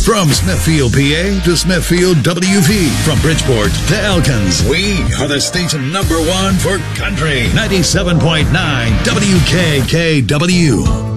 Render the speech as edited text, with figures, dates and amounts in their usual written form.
From Smithfield, PA to Smithfield, WV. From Bridgeport to Elkins. We are the station #1 for country. 97.9 WKKW.